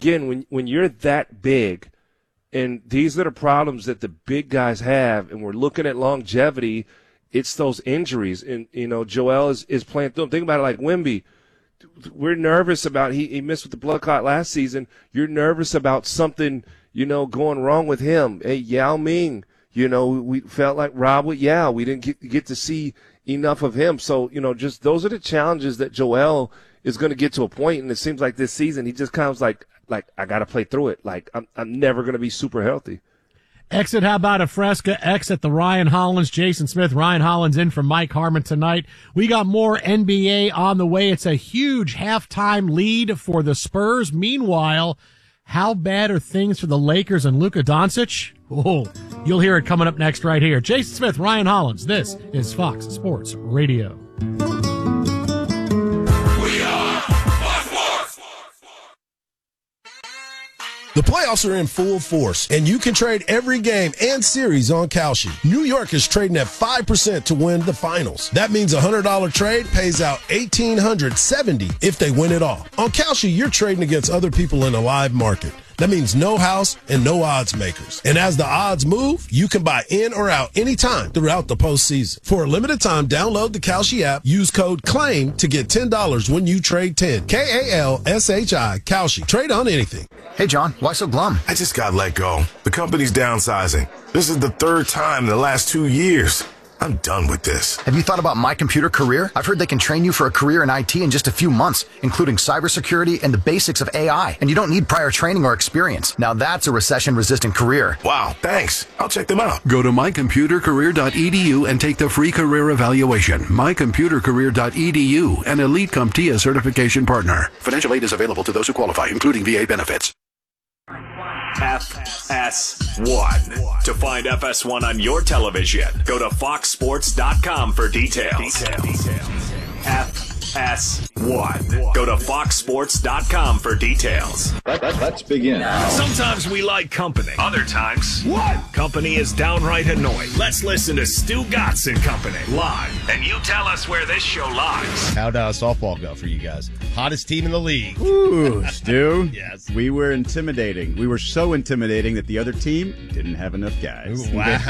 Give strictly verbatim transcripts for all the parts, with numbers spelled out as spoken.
again, when when you're that big, and these are the problems that the big guys have, and we're looking at longevity, it's those injuries. And, you know, Joel is, is playing through them. Think about it like Wemby. We're nervous about he, he missed with the blood clot last season. You're nervous about something, you know, going wrong with him. Hey, Yao Ming, you know, we felt like Rob with Yao. We didn't get, get to see enough of him. So, you know, just those are the challenges that Joel is going to get to a point, and it seems like this season he just kind of was like, like I got to play through it. Like I'm, I'm never going to be super healthy. Exit, how about a Fresca? Exit the Ryan Hollins, Jason Smith. Ryan Hollins in for Mike Harmon tonight. We got more N B A on the way. It's a huge halftime lead for the Spurs. Meanwhile, how bad are things for the Lakers and Luka Doncic? Oh, you'll hear it coming up next right here. Jason Smith, Ryan Hollins. This is Fox Sports Radio. The playoffs are in full force, and you can trade every game and series on Kalshi. New York is trading at five percent to win the finals. That means a one hundred dollars trade pays out one thousand eight hundred seventy dollars if they win it all. On Kalshi, you're trading against other people in a live market. That means no house and no odds makers. And as the odds move, you can buy in or out anytime throughout the postseason. For a limited time, download the Kalshi app, use code CLAIM to get ten dollars when you trade ten. K A L S H I, Kalshi. Trade on anything. Hey, John, why so glum? I just got let go. The company's downsizing. This is the third time in the last two years. I'm done with this. Have you thought about My Computer Career? I've heard they can train you for a career in I T in just a few months, including cybersecurity and the basics of A I. And you don't need prior training or experience. Now that's a recession-resistant career. Wow, thanks. I'll check them out. Go to my computer career dot e d u and take the free career evaluation. my computer career dot e d u, an Elite CompTIA certification partner. Financial aid is available to those who qualify, including V A benefits. F S one. To find F S one on your television, go to fox sports dot com for details. details. F S one. Go to fox sports dot com for details. Let, let, let's begin. Sometimes we like company. Other times, what? Company is downright annoying. Let's listen to Stu Gatz and Company live. And you tell us where this show lies. How'd uh, softball go for you guys? Hottest team in the league. Ooh, Stu. Yes. We were intimidating. We were so intimidating that the other team didn't have enough guys. Ooh, wow.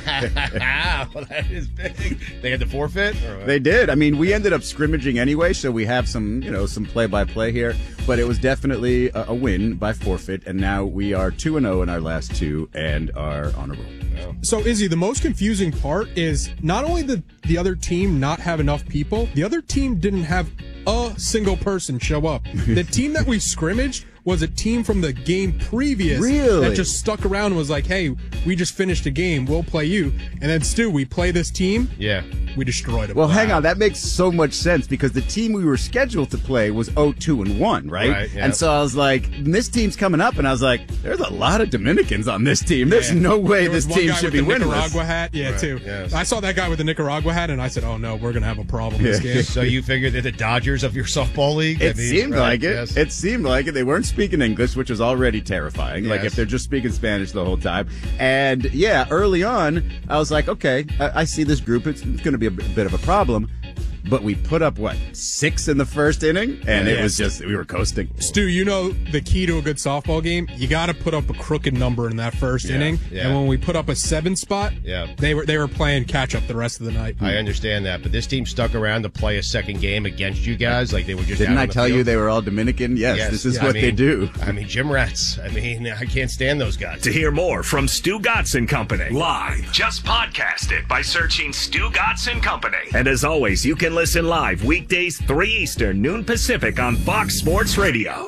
That is big. They had to forfeit? They did. I mean, we ended up scrimmaging anyway, so we have some, you know, some play-by-play here. But it was definitely a, a win by forfeit, and now we are two and oh in our last two and are on a roll. So, Izzy, the most confusing part is not only did the other team not have enough people, the other team didn't have a single person show up. The team that we scrimmaged was a team from the game previous really? that just stuck around and was like, hey, we just finished a game, we'll play you. And then, Stu, we play this team. Yeah. We destroyed them. Well, wow. Hang on. That makes so much sense because the team we were scheduled to play was oh two and one, right? Right, yeah. And so I was like, this team's coming up, and I was like, there's a lot of Dominicans on this team. There's yeah. no way there this was one team guy should with be the winning. Nicaragua hat, yeah, right. too. Yes. I saw that guy with the Nicaragua hat, and I said, oh no, we're gonna have a problem this Yeah. game. So you figured they're the Dodgers of your softball league? It I mean, seemed right? like it. Yes. It seemed like it. They weren't speaking English, which was already terrifying. Like Yes. if they're just speaking Spanish the whole time. And yeah, early on, I was like, okay, I, I see this group. It's, it's going to be a b- bit of a problem. But we put up, what, six in the first inning? And Yeah. it was just, we were coasting. Stu, you know the key to a good softball game? You got to put up a crooked number in that first Yeah, inning. yeah. And when we put up a seven spot, Yeah. they were they were playing catch up the rest of the night. I understand that, but this team stuck around to play a second game against you guys. Like they were just Didn't out I on the tell field. you they were all Dominican? Yes, Yes. this is Yeah, what I they mean- do. I mean, gym rats. I mean, I can't stand those guys. To hear more from Stu Gatz and Company live, just podcast it by searching Stu Gatz and Company. And as always, you can listen live weekdays three Eastern, noon Pacific on Fox Sports Radio.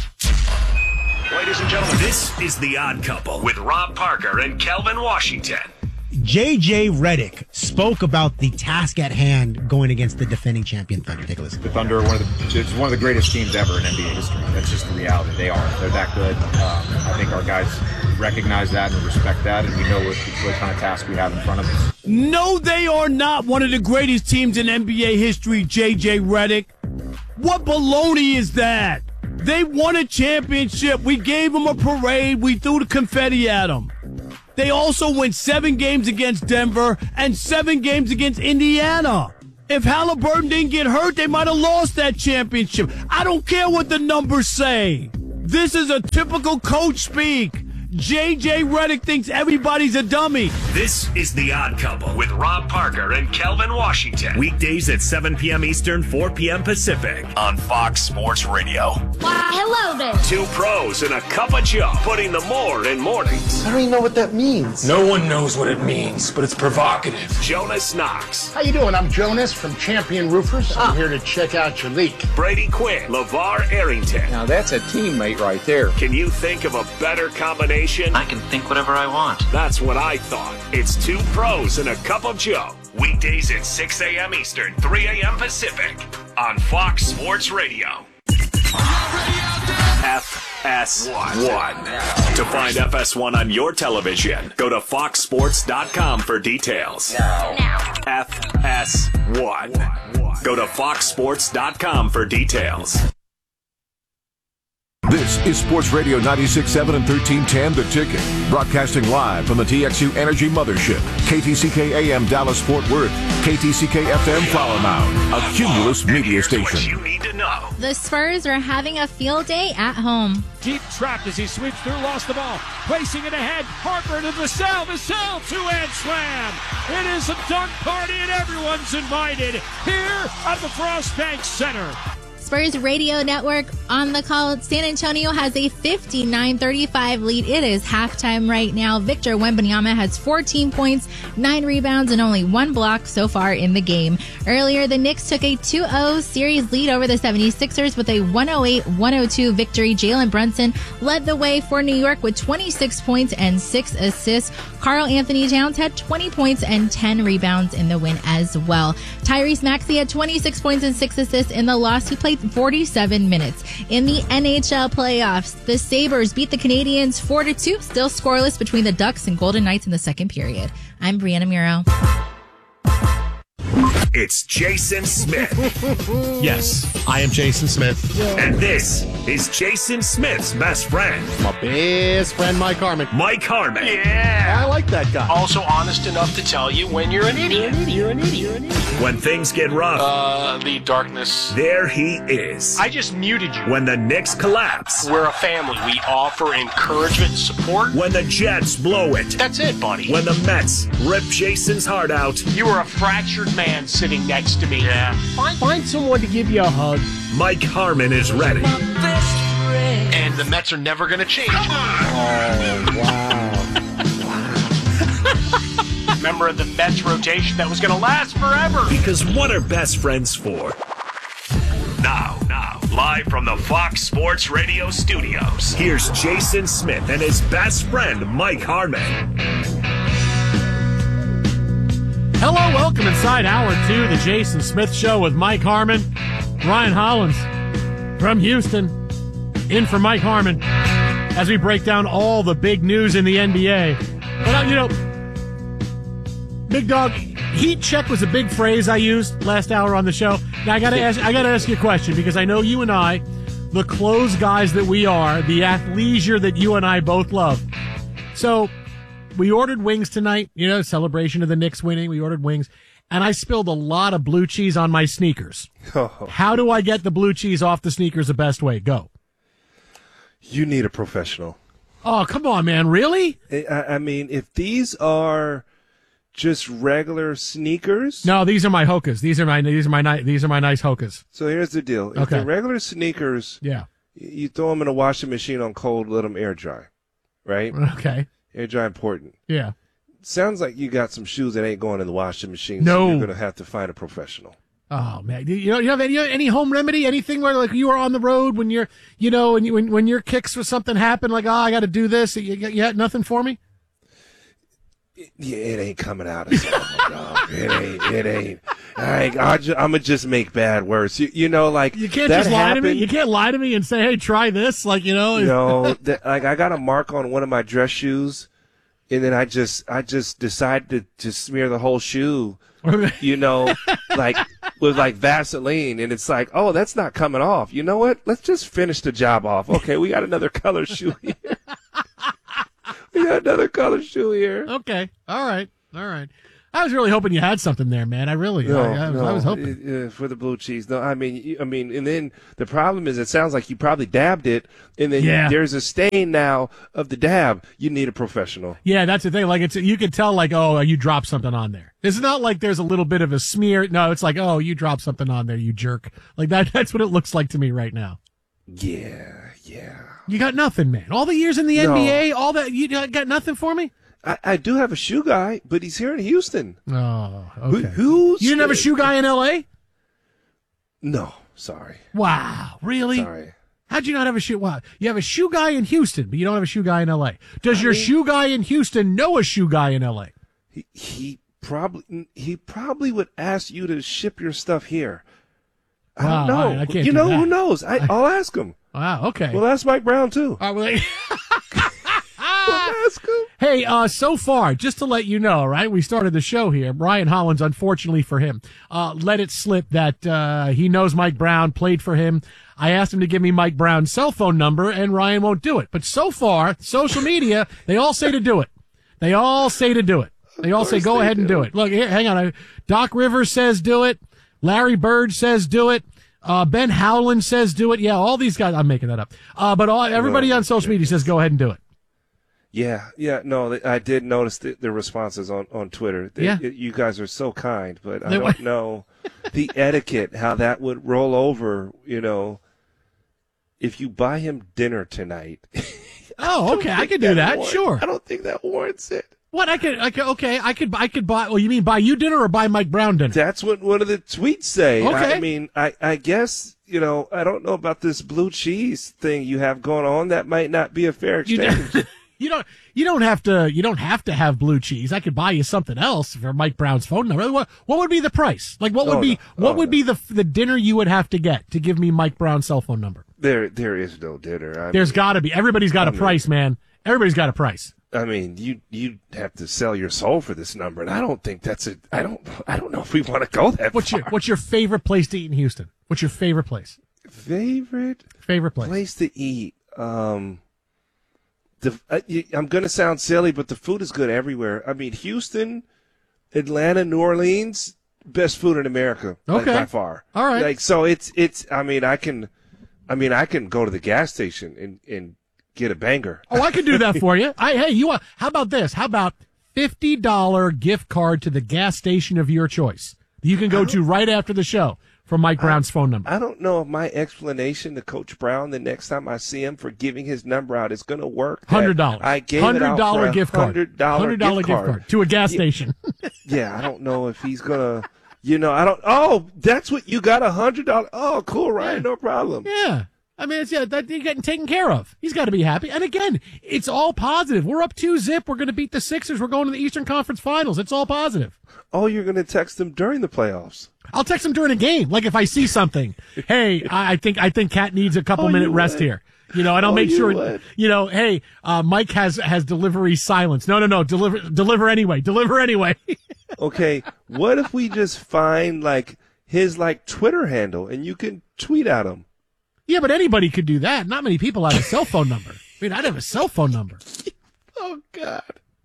Ladies and gentlemen, this is The Odd Couple with Rob Parker and Kelvin Washington. J J Redick spoke about the task at hand going against the defending champion Thunder. Take a listen. The Thunder are one of the, it's one of the greatest teams ever in N B A history. That's just the reality. They are. They're that good. Um, I think our guys recognize that and respect that, and we know what, what kind of task we have in front of us. No, they are not one of the greatest teams in N B A history, J J Redick. What baloney is that? They won a championship. We gave them a parade. We threw the confetti at them. They also went seven games against Denver and seven games against Indiana. If Halliburton didn't get hurt, they might have lost that championship. I don't care what the numbers say. This is a typical coach speak. J J Redick thinks everybody's a dummy. This is The Odd Couple with Rob Parker and Kelvin Washington. Weekdays at seven p.m. Eastern, four p.m. Pacific on Fox Sports Radio. Why, hello there. Two pros and a cup of Joe, putting the more in mornings. I don't even know what that means. No one knows what it means, but it's provocative. Jonas Knox. How you doing? I'm Jonas from Champion Roofers. I'm here to check out your leak. Brady Quinn. LeVar Arrington. Now that's a teammate right there. Can you think of a better combination? I can think whatever I want. That's what I thought. It's two pros and a cup of Joe. Weekdays at six a.m. Eastern, three a.m. Pacific on Fox Sports Radio. F S one. To find F S one on your television, go to fox sports dot com for details. Now. F S one. Go to fox sports dot com for details. This is Sports Radio ninety-six point seven and thirteen ten The Ticket. Broadcasting live from the T X U Energy Mothership. K T C K A M Dallas Fort Worth. K T C K F M Flower Mound. A Cumulus media station. You need to know. The Spurs are having a field day at home. Deep trapped as he sweeps through, lost the ball. Placing it ahead. Harper to Vassell. Vassell, two-hand slam. It is a dunk party and everyone's invited here at the Frost Bank Center. Spurs Radio Network on the call. San Antonio has a fifty-nine thirty-five lead. It is halftime right now. Victor Wembanyama has fourteen points, nine rebounds, and only one block so far in the game. Earlier, the Knicks took a two oh series lead over the seventy-sixers with a one oh eight one oh two victory. Jalen Brunson led the way for New York with twenty-six points and six assists. Karl Anthony Towns had twenty points and ten rebounds in the win as well. Tyrese Maxey had twenty-six points and six assists in the loss. He played forty-seven minutes. In the N H L playoffs, the Sabres beat the Canadiens four to two, still scoreless between the Ducks and Golden Knights in the second period. I'm Brianna Muro. It's Jason Smith. Yes, I am Jason Smith. And this is Jason Smith's best friend. My best friend, Mike Harmon. Mike Harmon. Yeah. I like that guy. Also honest enough to tell you when you're an idiot. You're an idiot. You're an idiot. When things get rough. Uh, the darkness. There he is. I just muted you. When the Knicks collapse. We're a family. We offer encouragement and support. When the Jets blow it. That's it, buddy. When the Mets rip Jason's heart out. You are a fractured man sitting next to me. Yeah. Find, find someone to give you a hug. Mike Harmon is ready. And the Mets are never going to change. Oh, wow. Remember the Mets rotation that was going to last forever? Because what are best friends for? Now, now, live from the Fox Sports Radio studios, here's Jason Smith and his best friend, Mike Harmon. Hello, welcome inside hour two, the Jason Smith Show with Mike Harmon. Ryan Hollins from Houston, in for Mike Harmon, as we break down all the big news in the N B A. But, uh, you know, Big Dog, heat check was a big phrase I used last hour on the show. Now, I gotta ask, I gotta ask you a question, because I know you and I, the clothes guys that we are, the athleisure that you and I both love. So, we ordered wings tonight, you know, celebration of the Knicks winning. We ordered wings, and I spilled a lot of blue cheese on my sneakers. Oh. How do I get the blue cheese off the sneakers the best way? Go. You need a professional. Oh, come on, man. Really? I, I mean, if these are just regular sneakers. No, these are my Hokas. These are my these are my ni- these are my nice Hokas. So here's the deal. If Okay. they're regular sneakers, Yeah. you throw them in a washing machine on cold, let them air dry, right? Okay. Air dry important. Yeah. Sounds like you got some shoes that ain't going in the washing machine. No. So you're going to have to find a professional. Oh man, you know, you have any any home remedy, anything where like you are on the road when you're, you know, and you, when when your kicks or something happen, like oh, I got to do this. You, you had nothing for me? Yeah, it ain't coming out of something, dog. It ain't. It ain't. I, I just, I'm gonna just make bad words. You, you know, like You can't that just lie happened, to me. You can't lie to me and say, hey, try this. Like you know. You know, that, like I got a mark on one of my dress shoes, and then I just, I just decided to, to smear the whole shoe. You know, like with like Vaseline, and it's like, oh, that's not coming off. You know what? Let's just finish the job off. Okay, we got another color shoe here. We got another color shoe here. Okay. All right. All right. I was really hoping you had something there, man. I really, No, I, I, was, no, I was hoping. uh, for the blue cheese. No, I mean, you- I mean, and then the problem is, it sounds like you probably dabbed it, and then Yeah. there's a stain now of the dab. You need a professional. Yeah, that's the thing. Like, it's you can tell, like, oh, you dropped something on there. It's not like there's a little bit of a smear. No, it's like, oh, you dropped something on there, you jerk. Like that. That's what it looks like to me right now. Yeah, yeah. You got nothing, man. All the years in the No. N B A, all that, you got nothing for me? I, I do have a shoe guy, but he's here in Houston. Oh, Who, okay. who's You didn't have a shoe guy in L A? No, sorry. Wow, really? Sorry. How'd you not have a shoe? Wow, you have a shoe guy in Houston, but you don't have a shoe guy in L A. Does I your mean- shoe guy in Houston know a shoe guy in L A? He, he probably he probably would ask you to ship your stuff here. I Wow, don't know. I- I can't you do know that. who knows? I, I'll ask him. Wow, okay. Well, ask Mike Brown too. All right, Hey, uh, so far, just to let you know, right? We started the show here. Ryan Hollins, unfortunately for him, uh, let it slip that, uh, he knows Mike Brown, played for him. I asked him to give me Mike Brown's cell phone number, and Ryan won't do it. But so far, social media, they all say to do it. They all say to do it. They all say, go they ahead and do do. it. Look, here, hang on. Doc Rivers says do it. Larry Bird says do it. Uh, Ben Howland says do it. Yeah, all these guys, I'm making that up. Uh, but all, everybody Oh, on social media says go ahead and do it. Yeah, yeah, no, th- I did notice the, the responses on, on Twitter. They, Yeah. y- you guys are so kind, but I They- don't know the etiquette, how that would roll over, you know, if you buy him dinner tonight. Oh, okay, I could do that. warrant- Sure. I don't think that warrants it. What I could, I could, okay, I could, I could buy. Well, you mean buy you dinner or buy Mike Brown dinner? That's what one of the tweets say. Okay. I mean, I, I guess, you know, I don't know about this blue cheese thing you have going on. That might not be a fair You exchange. don't, you don't, you don't have to, you don't have to have blue cheese. I could buy you something else for Mike Brown's phone number. What, what would be the price? Like, what would Oh, be, no. what Oh, would no. be the the dinner you would have to get to give me Mike Brown's cell phone number? there, there is no dinner. I There's mean, got to be. Everybody's got a I mean- price, man. Everybody's got a price. I mean, you you have to sell your soul for this number, and I don't think that's a. I don't. I don't know if we want to go that What's far. your What's your favorite place to eat in Houston? What's your favorite place? favorite Favorite place? place to eat? Um, the uh, you, I'm gonna sound silly, but the food is good everywhere. I mean, Houston, Atlanta, New Orleans, best food in America, like, Okay. by far. All right. Like so, it's it's. I mean, I can, I mean, I can go to the gas station and and get a banger. Oh, I could do that for you. I, hey, you want? How about this? How about fifty dollar gift card to the gas station of your choice that you can go to right after the show from Mike Brown's phone number? I don't know if my explanation to Coach Brown the next time I see him for giving his number out is going to work. Hundred dollars. I gave it out hundred dollar for a gift card. Hundred dollar Hundred dollar gift card to a gas Yeah. station. Yeah, I don't know if he's gonna. You know, I don't. Oh, that's what you got a hundred dollar. Oh, cool, Ryan, no problem. Yeah. I mean, it's, yeah, that, you're getting taken care of. He's got to be happy. And again, it's all positive. We're up two zip. We're going to beat the Sixers. We're going to the Eastern Conference Finals. It's all positive. Oh, you're gonna text him during the playoffs. I'll text him during a game. Like if I see something, hey, I I think I think Kat needs a couple Oh, minute you rest would. here. You know, and I'll Oh, make you sure. would. You know, hey, uh, Mike has has delivery silence. No, no, no. Deliver, deliver anyway. Deliver anyway. Okay, what if we just find like his like Twitter handle and you can tweet at him? Yeah, but anybody could do that. Not many people have a cell phone number. I mean, I'd have a cell phone number. Oh God.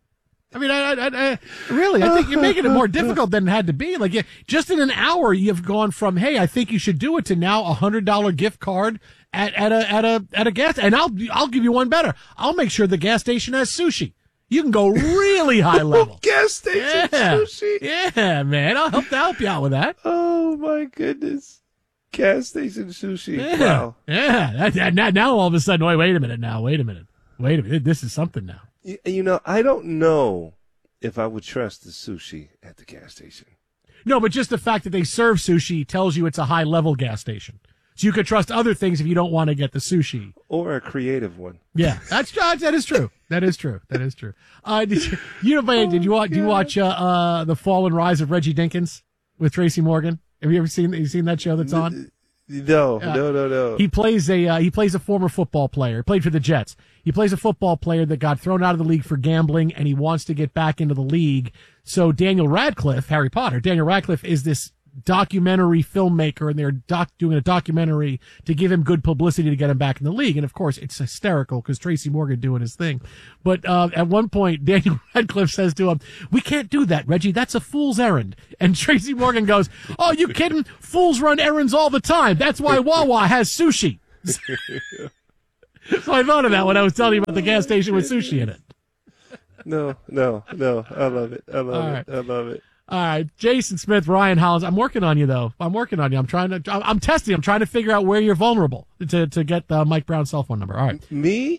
I mean, I, I, I, really, I think you're making it more difficult than it had to be. Like, you, just in an hour, you've gone from, hey, I think you should do it, to now a hundred dollar gift card at, at a at a at a gas. And I'll I'll give you one better. I'll make sure the gas station has sushi. You can go really high level. Gas station Yeah. sushi. Yeah, man, I'll help help you out with that. Oh my goodness. Gas station sushi. Yeah, Wow. yeah. That, that, now, now all of a sudden, wait, wait a minute. Now, wait a minute. Wait a minute. This is something now. You, you know, I don't know if I would trust the sushi at the gas station. No, but just the fact that they serve sushi tells you it's a high level gas station. So you could trust other things if you don't want to get the sushi. Or a creative one. Yeah, that's that is true. That is true. That is true. Uh, did you, you know, man, did you watch? Do you watch uh, uh, the Fall and Rise of Reggie Dinkins with Tracy Morgan? Have you ever seen? Have you seen that show that's on? No, Uh, no, no, no. He plays a uh, he plays a former football player. Played for the Jets. He plays a football player that got thrown out of the league for gambling, and he wants to get back into the league. So Daniel Radcliffe, Harry Potter, Daniel Radcliffe is this documentary filmmaker, and they're doc, doing a documentary to give him good publicity to get him back in the league. And of course, it's hysterical because Tracy Morgan doing his thing. But uh, at one point, Daniel Radcliffe says to him, "We can't do that, Reggie. That's a fool's errand." And Tracy Morgan goes, "Oh, you kidding? Fools run errands all the time. That's why Wawa has sushi." So I thought of that when I was telling you about the gas station with sushi in it. No, no, no. I love it. I love All it. right. I love it. All right, Jason Smith, Ryan Hollins. I'm working on you, though. I'm working on you. I'm trying to. I'm testing. I'm trying to figure out where you're vulnerable to to get uh, Mike Brown's cell phone number. All right. Me,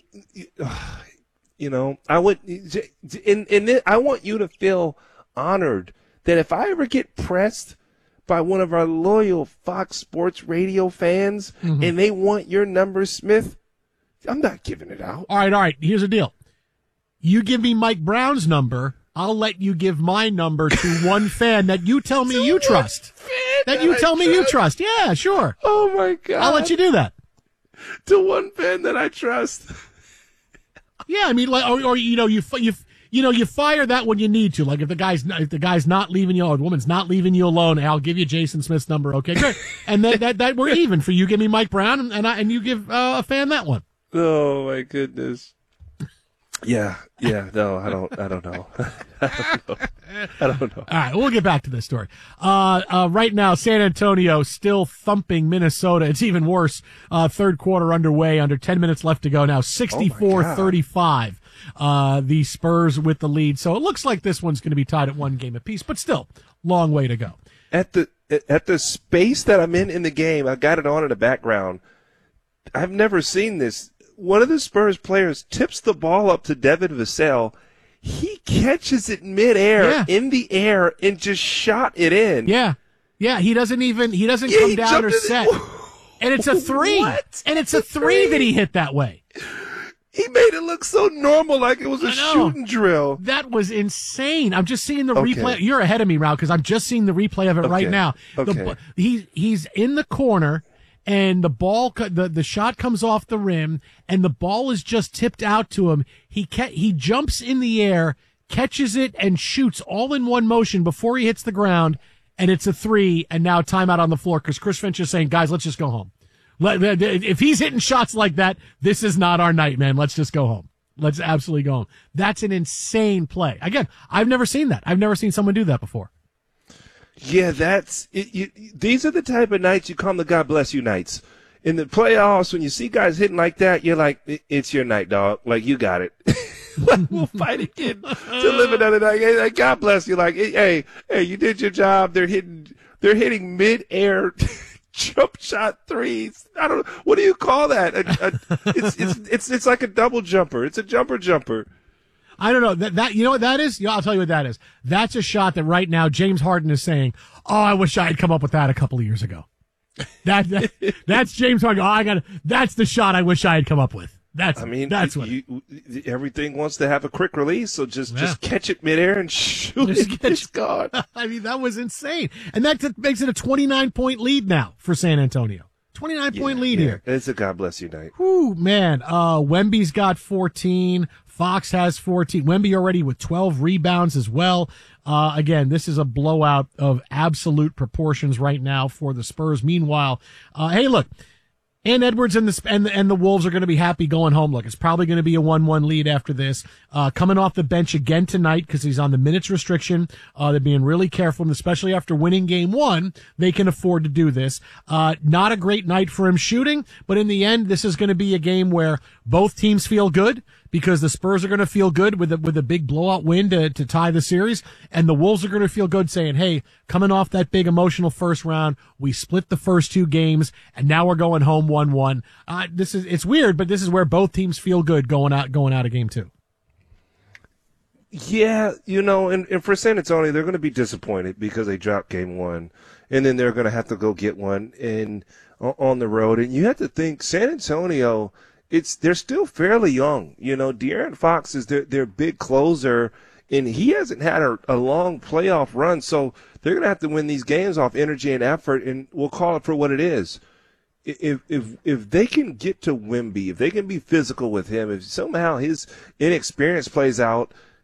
you know, I would. In in this, I want you to feel honored that if I ever get pressed by one of our loyal Fox Sports Radio fans Mm-hmm. and they want your number, Smith, I'm not giving it out. All right, all right. Here's the deal. You give me Mike Brown's number, I'll let you give my number to one fan that you tell me you trust. That you tell me you trust. Yeah, sure. Oh my God. I'll let you do that. To one fan that I trust. Yeah, I mean, like, or, or you know, you you you know, you fire that when you need to. Like if the guy's not, if the guy's not leaving you, or the woman's not leaving you alone, I'll give you Jason Smith's number. Okay, great. And then that that we're even for you. Give me Mike Brown, and, and I and you give uh, a fan that one. Oh my goodness. Yeah, yeah, no, I don't, I don't know. I don't know. I don't know. All right, we'll get back to this story. Uh, uh, right now, San Antonio still thumping Minnesota. It's even worse. Uh, third quarter underway, under ten minutes left to go now. sixty-four thirty-five. Uh, the Spurs with the lead. So it looks like this one's going to be tied at one game apiece, but still, long way to go. At the at the space that I'm in in the game, I got it on in the background. I've never seen this. One of the Spurs players tips the ball up to Devin Vassell. He catches it midair Yeah. in the air and just shot it in. Yeah. Yeah, he doesn't even, he doesn't Yeah, come he down or jumped in set. And it's a three. What? And it's a three that he hit that way. He made it look so normal, like it was a I know. shooting drill. That was insane. I'm just seeing the Okay. replay. You're ahead of me, Rao, because I'm just seeing the replay of it right Okay. now. The, Okay. he, he's in the corner, and the ball, co- the, the shot comes off the rim, and the ball is just tipped out to him. He ca- he jumps in the air, catches it, and shoots all in one motion before he hits the ground, and it's a three, and now timeout on the floor because Chris Finch is saying, guys, let's just go home. Let- If he's hitting shots like that, this is not our night, man. Let's just go home. Let's absolutely go home. That's an insane play. Again, I've never seen that. I've never seen someone do that before. Yeah, that's it, you, these are the type of nights you call them the God bless you nights. In the playoffs, when you see guys hitting like that, you're like, "It- it's your night, dog. Like, you got it. We'll fight again to live another night. Hey, like, God bless you. Like, hey, hey, you did your job. They're hitting, they're hitting mid-air jump shot threes. I don't. What do you call that? A, a, it's, it's it's it's like a double jumper. It's a jumper jumper. I don't know that, that, you know what that is? Yeah, I'll tell you what that is. That's a shot that right now James Harden is saying, oh, I wish I had come up with that a couple of years ago. That, that that's James Harden. Oh, I got that's the shot I wish I had come up with. That's, I mean, that's what. you, everything wants to have a quick release, so just Yeah. just catch it midair and shoot Just it. catch- It's gone. I mean, that was insane. And that t- makes it a twenty-nine point lead now for San Antonio. twenty-nine point lead Yeah, here. It's a God bless you night. Whew, man. Uh, Wemby's got fourteen. Fox has fourteen. Wemby already with twelve rebounds as well. Uh, again, this is a blowout of absolute proportions right now for the Spurs. Meanwhile, uh, hey, look, and Edwards and the, and, and the Wolves are going to be happy going home. Look, it's probably going to be a one one lead after this. Uh, coming off the bench again tonight because he's on the minutes restriction. Uh, they're being really careful, and especially after winning game one, they can afford to do this. Uh, not a great night for him shooting, but in the end, this is going to be a game where both teams feel good because the Spurs are going to feel good with a, with a big blowout win to, to tie the series, and the Wolves are going to feel good saying, hey, coming off that big emotional first round, we split the first two games, and now we're going home one one. Uh, this is, it's weird, but this is where both teams feel good going out, going out of game two. Yeah, you know, and, and for San Antonio, they're going to be disappointed because they dropped game one, and then they're going to have to go get one in on the road. And you have to think San Antonio, it's they're still fairly young. You know, De'Aaron Fox is their their big closer, and he hasn't had a, a long playoff run, so they're going to have to win these games off energy and effort, and we'll call it for what it is. If if if they can get to Wemby, if they can be physical with him, if somehow his inexperience plays out,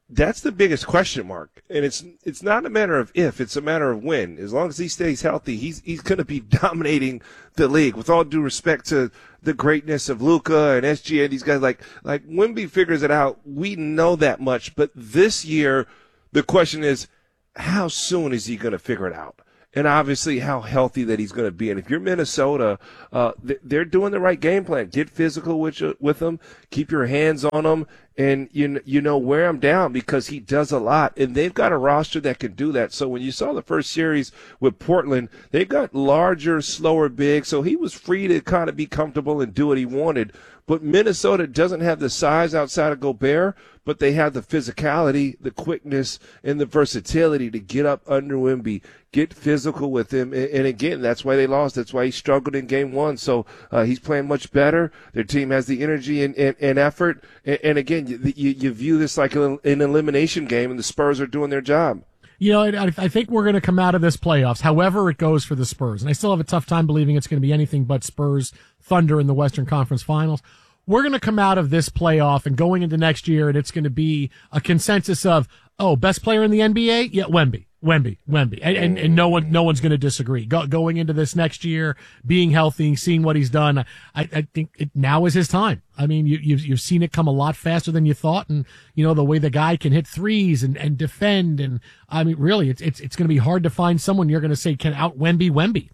that's the biggest question mark. And it's it's not a matter of if, it's a matter of when. As long as he stays healthy, he's he's going to be dominating the league. With all due respect to the greatness of Luka and S G A, these guys, like like Wemby figures it out. We know that much. But this year, the question is, how soon is he going to figure it out? And obviously how healthy that he's going to be. And if you're Minnesota, uh, they're doing the right game plan. Get physical with you, with them. Keep your hands on them. And, you, you know, wear him down because he does a lot. And they've got a roster that can do that. So when you saw the first series with Portland, they've got larger, slower bigs. So he was free to kind of be comfortable and do what he wanted. But Minnesota doesn't have the size outside of Gobert, but they have the physicality, the quickness, and the versatility to get up under Wemby, get physical with him. And, and again, that's why they lost. That's why he struggled in game one. So uh, he's playing much better. Their team has the energy and, and, and effort. And, and again, you, you, you view this like an elimination game, and the Spurs are doing their job. You know, I, I think we're going to come out of this playoffs, however it goes for the Spurs. And I still have a tough time believing it's going to be anything but Spurs Thunder in the Western Conference Finals. We're going to come out of this playoff and going into next year, and it's going to be a consensus of, oh, best player in the N B A? Yeah, Wemby, Wemby, Wemby. And, and, and no one, no one's going to disagree. Go, going into this next year, being healthy, seeing what he's done, I, I think it, now is his time. I mean, you, you've, you've seen it come a lot faster than you thought. And, you know, the way the guy can hit threes and, and defend. And I mean, really, it's, it's, it's going to be hard to find someone you're going to say can out Wemby Wemby.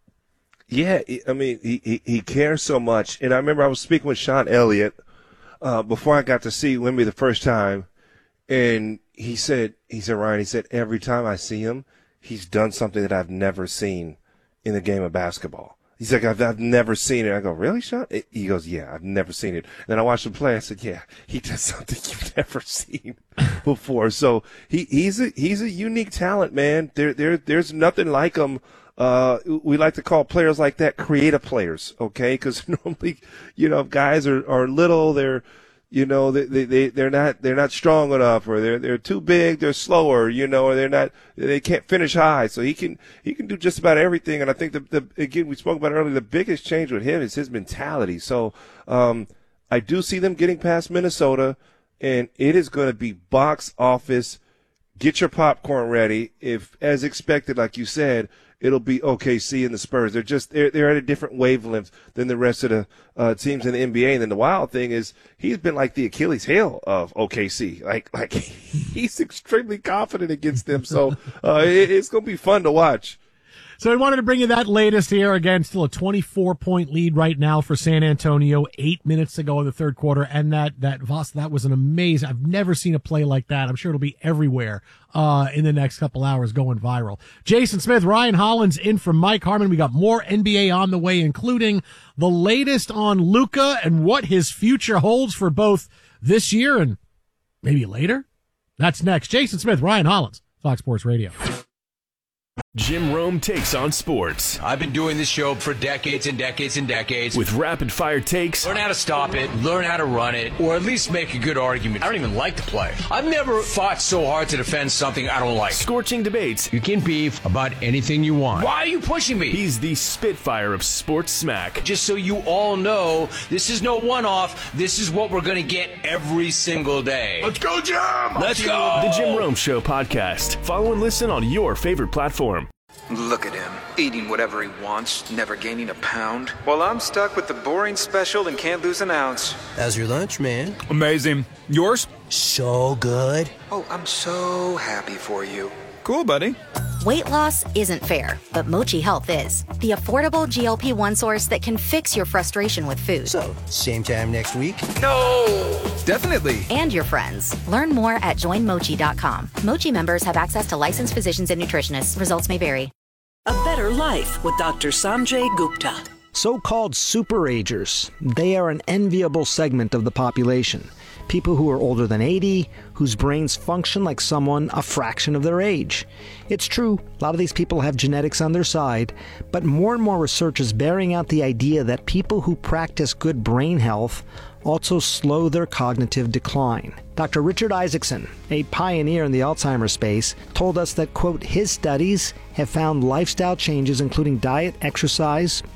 Yeah, I mean, he, he, he cares so much. And I remember I was speaking with Sean Elliott uh, before I got to see Wemby the first time. And he said, he said, Ryan, he said, every time I see him, he's done something that I've never seen in the game of basketball. He's like, I've, I've never seen it. I go, really, Sean? He goes, yeah, I've never seen it. And then I watched him play. I said, yeah, he does something you've never seen before. So he, he's a, he's a unique talent, man. There, there, there's nothing like him. Uh, we like to call players like that creative players, okay? Because normally, you know, guys are, are little, they're, you know, they, they, they, they're not, they're not strong enough, or they're, they're too big, they're slower, you know, or they're not, they can't finish high. So he can, he can do just about everything. And I think the, the, again, we spoke about it earlier, the biggest change with him is his mentality. So, um, I do see them getting past Minnesota, and it is going to be box office. Get your popcorn ready. If, as expected, like you said, it'll be O K C and the Spurs. They're just they're they're at a different wavelength than the rest of the uh, teams in the N B A. And then the wild thing is he's been like the Achilles heel of O K C. Like like he's extremely confident against them. So uh, it, it's gonna be fun to watch. So I wanted to bring you that latest here. Again, still a twenty-four point lead right now for San Antonio. Eight minutes to go in the third quarter. And that, that Voss, that was an amazing, I've never seen a play like that. I'm sure it'll be everywhere, uh, in the next couple hours going viral. Jason Smith, Ryan Hollins in for Mike Harmon. We got more N B A on the way, including the latest on Luka and what his future holds for both this year and maybe later. That's next. Jason Smith, Ryan Hollins, Fox Sports Radio. Jim Rome takes on sports. I've been doing this show for decades and decades and decades. With rapid-fire takes. Learn how to stop it, learn how to run it, or at least make a good argument. I don't even like to play. I've never fought so hard to defend something I don't like. Scorching debates. You can beef about anything you want. Why are you pushing me? He's the Spitfire of sports smack. Just so you all know, this is no one-off. This is what we're going to get every single day. Let's go, Jim! Let's go! The Jim Rome Show podcast. Follow and listen on your favorite platform. Look at him, eating whatever he wants, never gaining a pound. Well, I'm stuck with the boring special and can't lose an ounce. How's your lunch, man? Amazing. Yours? So good. Oh, I'm so happy for you. Cool, buddy. Weight loss isn't fair, but Mochi Health is. The affordable G L P one source that can fix your frustration with food. So, same time next week? No! Definitely. And your friends. Learn more at join mochi dot com. Mochi members have access to licensed physicians and nutritionists. Results may vary. A better life with Doctor Sanjay Gupta. So-called superagers. They are an enviable segment of the population. People who are older than eighty, whose brains function like someone a fraction of their age. It's true, a lot of these people have genetics on their side, but more and more research is bearing out the idea that people who practice good brain health also slow their cognitive decline. Doctor Richard Isaacson, a pioneer in the Alzheimer's space, told us that, quote, his studies have found lifestyle changes including diet, exercise,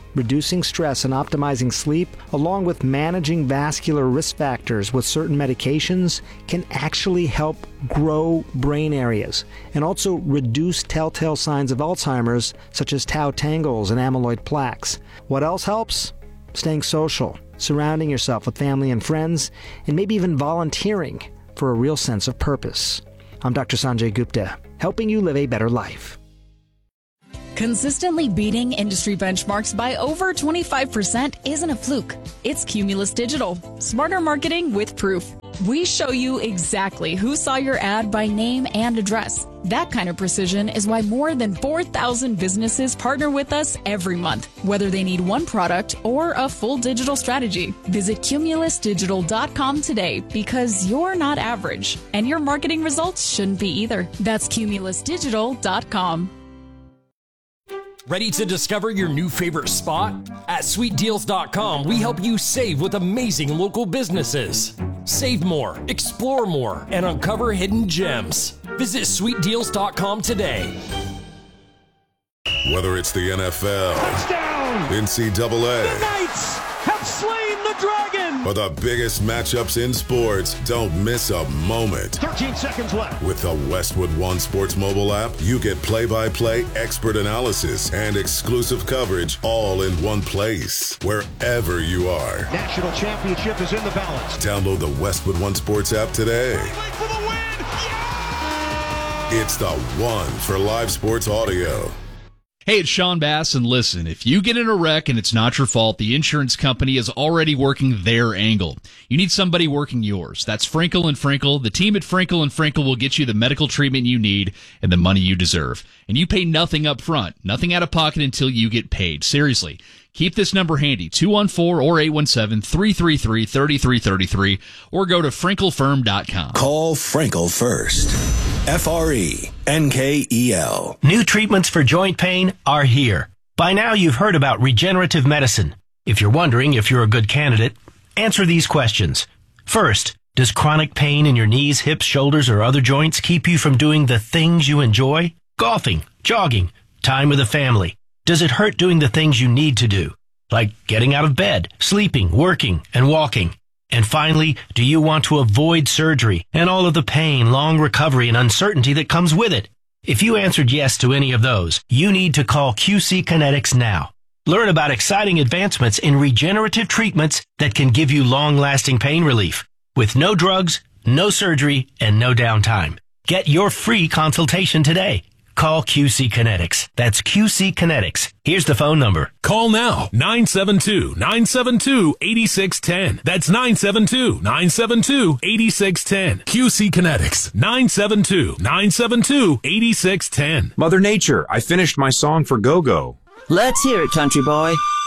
Reducing stress and optimizing sleep, along with managing vascular risk factors with certain medications, can actually help grow brain areas and also reduce telltale signs of Alzheimer's, such as tau tangles and amyloid plaques. What else helps? Staying social, surrounding yourself with family and friends, and maybe even volunteering for a real sense of purpose. I'm Doctor Sanjay Gupta, helping you live a better life. Consistently beating industry benchmarks by over twenty-five percent isn't a fluke. It's Cumulus Digital. Smarter marketing with proof. We show you exactly who saw your ad by name and address. That kind of precision is why more than four thousand businesses partner with us every month, whether they need one product or a full digital strategy. Visit cumulus digital dot com today, because you're not average, and your marketing results shouldn't be either. That's cumulus digital dot com. Ready to discover your new favorite spot? At sweet deals dot com, we help you save with amazing local businesses. Save more, explore more, and uncover hidden gems. Visit sweet deals dot com today. Whether it's the N F L, touchdown, N C double A, the Knights have slain the dragon, or the biggest matchups in sports, don't miss a moment. thirteen seconds left. With the Westwood One Sports mobile app, you get play-by-play, expert analysis, and exclusive coverage all in one place, wherever you are. National championship is in the balance. Download the Westwood One Sports app today. For the win. Yeah! It's the one for live sports audio. Hey, it's Sean Bass, and listen, if you get in a wreck and it's not your fault, the insurance company is already working their angle. You need somebody working yours. That's Frankel and Frankel. The team at Frankel and Frankel will get you the medical treatment you need and the money you deserve. And you pay nothing up front, nothing out of pocket until you get paid. Seriously. Keep this number handy, two one four or eight one seven, three three three, three three three three, or go to frankel firm dot com. Call Frankel first. F R E N K E L. New treatments for joint pain are here. By now you've heard about regenerative medicine. If you're wondering if you're a good candidate, answer these questions. First, does chronic pain in your knees, hips, shoulders, or other joints keep you from doing the things you enjoy? Golfing, jogging, time with the family. Does it hurt doing the things you need to do, like getting out of bed, sleeping, working, and walking? And finally, do you want to avoid surgery and all of the pain, long recovery, and uncertainty that comes with it? If you answered yes to any of those, you need to call Q C Kinetics now. Learn about exciting advancements in regenerative treatments that can give you long-lasting pain relief with no drugs, no surgery, and no downtime. Get your free consultation today. Call Q C Kinetics. That's Q C Kinetics. Here's the phone number. Call now. nine seven two, nine seven two, eight six one zero. That's nine seven two, nine seven two, eight six one zero. Q C Kinetics. nine seven two, nine seven two, eight six one zero. Mother Nature, I finished my song for Go-Go. Let's hear it, country boy.